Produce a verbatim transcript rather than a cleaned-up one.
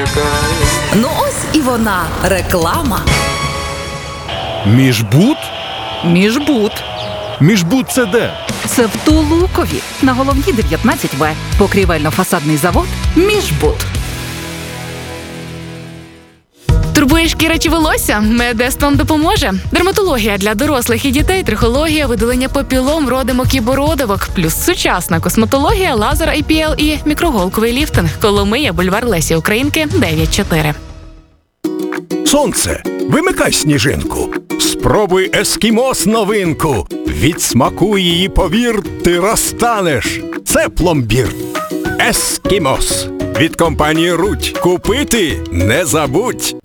чекай. Ну ось і вона, реклама. Міжбуд? Міжбуд. Міжбуд це де? Це в Тулукові, на Головній дев'ятнадцять В. Покрівельно-фасадний завод «Міжбуд». Турбує шкіра чи волосся? Медестон допоможе. Дерматологія для дорослих і дітей, трихологія, видалення папілом, родимок і бородавок. Плюс сучасна косметологія, лазер ай пі ел і мікроголковий ліфтинг. Коломия, бульвар Лесі Українки, дев'ять чотири. Сонце, вимикай сніжинку. Спробуй ескімос новинку. Від смаку її, повір, ти розтанеш. Це пломбір. Ескімос. Від компанії Рудь. Купити не забудь.